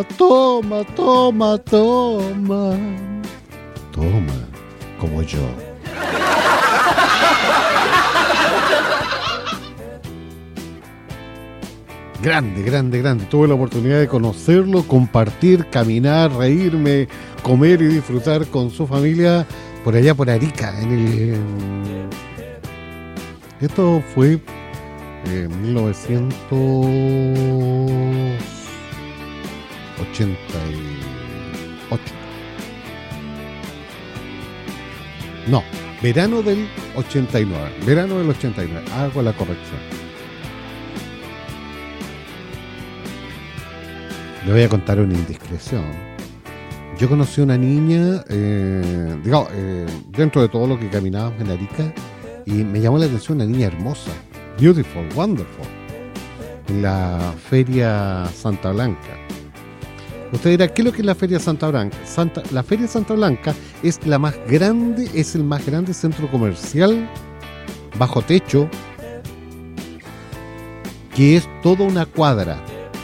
Toma, toma, toma. Toma, como yo. Grande, grande, grande. Tuve la oportunidad de conocerlo, compartir, caminar, reírme, comer y disfrutar con su familia por allá por Arica. Esto fue en 1988. No, verano del 89. Verano del 89. Hago la corrección. Le voy a contar una indiscreción. Yo conocí a una niña, dentro de todo lo que caminábamos en Arica, y me llamó la atención una niña hermosa, beautiful, wonderful, en la Feria Santa Blanca. Usted dirá, ¿qué es lo que es la Feria Santa Blanca? La Feria Santa Blanca es la más grande, es el más grande centro comercial bajo techo, que es toda una cuadra.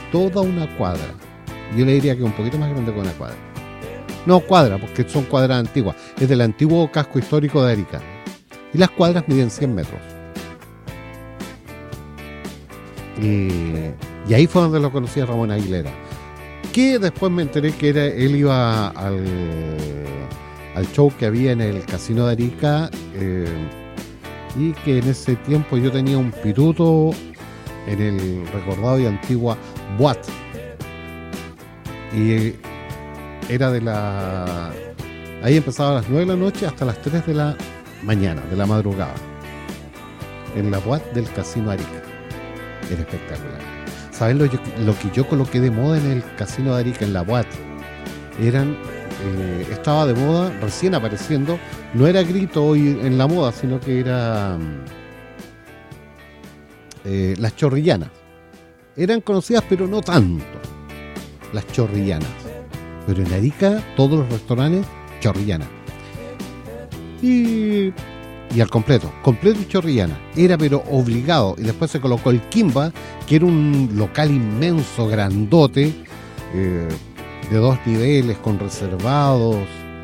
Yo le diría que un poquito más grande que una cuadra. No cuadra, porque son cuadras antiguas. Es del antiguo casco histórico de Arica. Y las cuadras miden 100 metros. Y ahí fue donde lo conocí a Ramón Aguilera. Que después me enteré que él iba al show que había en el Casino de Arica. Y que en ese tiempo yo tenía un pituto en el recordado y antigua Boat. Y era ahí empezaba a las 9 de la noche hasta las 3 de la mañana, de la madrugada, en la Boat del Casino Arica. Era espectacular. ¿Saben lo que yo coloqué de moda en el Casino de Arica, en la Boat? Estaba de moda, recién apareciendo, no era grito hoy en la moda, sino que era las chorrillanas. Eran conocidas, pero no tanto. Las chorrillanas. Pero en Arica, todos los restaurantes, chorrillanas. Y al completo y chorrillana. Era pero obligado. Y después se colocó el Kimba, que era un local inmenso, grandote, de 2 niveles, con reservados.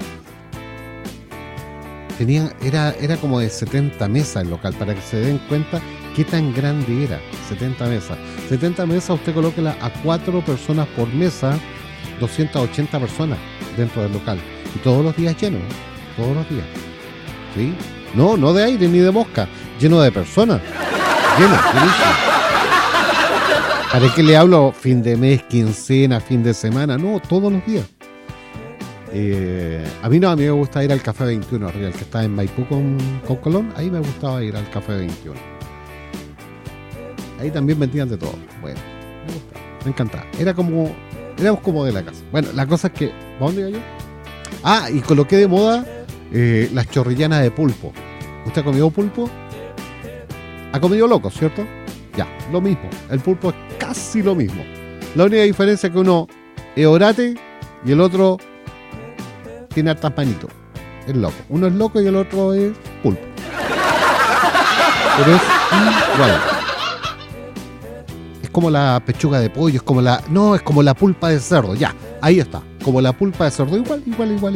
Era como de 70 mesas el local, para que se den cuenta qué tan grande era. 70 mesas. 70 mesas, usted colóquela a 4 personas por mesa, 280 personas dentro del local. Y todos los días lleno, todos los días. ¿Sí? No de aire ni de mosca, lleno de personas. Llenísimo. ¿Para qué le hablo fin de mes, quincena, fin de semana? No, todos los días. A mí me gusta ir al Café 21 arriba, el que está en Maipú con Colón. Ahí me gustaba ir al Café 21. Ahí también vendían de todo. Bueno, me gustaba, me encantaba. Éramos como de la casa. Bueno, la cosa es que, ¿a dónde iba yo? Y coloqué de moda las chorrillanas de pulpo. ¿Usted ha comido pulpo? Ha comido loco, ¿cierto? Ya, lo mismo. El pulpo es casi lo mismo. La única diferencia es que uno es orate y el otro tiene hartas manitos. Es loco. Uno es loco y el otro es pulpo. Pero es igual. Es como la pechuga de pollo, es como la pulpa de cerdo. Ya, ahí está. Como la pulpa de cerdo. Igual.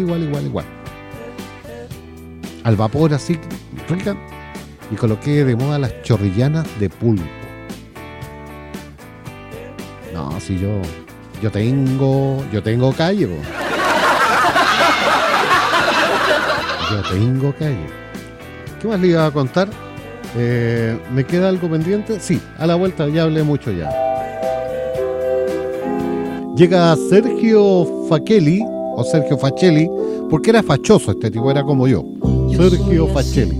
Al vapor así, rica. Y coloqué de moda las chorrillanas de pulpo. No, si yo tengo calle, po. Yo tengo calle. ¿Qué más le iba a contar? ¿Me queda algo pendiente? Sí, a la vuelta ya hablé mucho ya. Llega Sergio Facelli, o Sergio Facelli, porque era fachoso este tipo, era como yo. Sergio Facelli.